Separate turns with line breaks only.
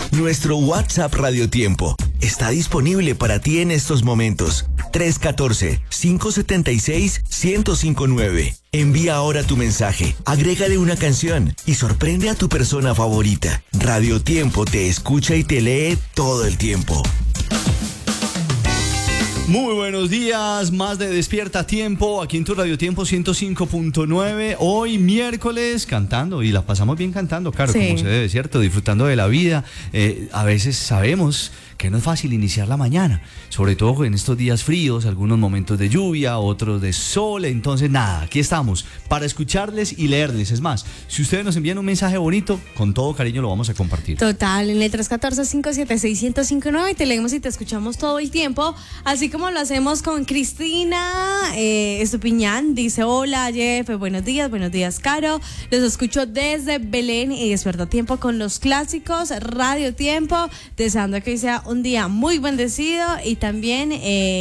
Nuestro WhatsApp Radio Tiempo está disponible para ti en estos momentos. 314-576-1059. Envía ahora tu mensaje, agrégale una canción y sorprende a tu persona favorita. Radio Tiempo te escucha y te lee todo el tiempo.
Muy buenos días, más de Despierta Tiempo, aquí en tu Radio Tiempo 105.9, hoy miércoles cantando, y la pasamos bien cantando, claro, sí, como se debe, ¿cierto? Disfrutando de la vida. A veces sabemos que no es fácil iniciar la mañana, sobre todo en estos días fríos, algunos momentos de lluvia, otros de sol. Entonces nada, aquí estamos para escucharles y leerles. Es más, si ustedes nos envían un mensaje bonito, con todo cariño lo vamos a compartir.
Total, en el 314-576-1059 te leemos y te escuchamos todo el tiempo, así como lo hacemos con Cristina Estupiñán. Dice: hola Jeff, buenos días Caro, los escucho desde Belén y Despierta Tiempo con los clásicos Radio Tiempo, deseando que hoy sea un día muy bendecido y también